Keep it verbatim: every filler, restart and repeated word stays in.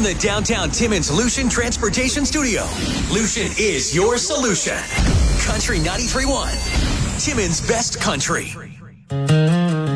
from the downtown Timmins Lucian Transportation Studio, Lucian is your solution. Country ninety-three point one, Timmins' best country.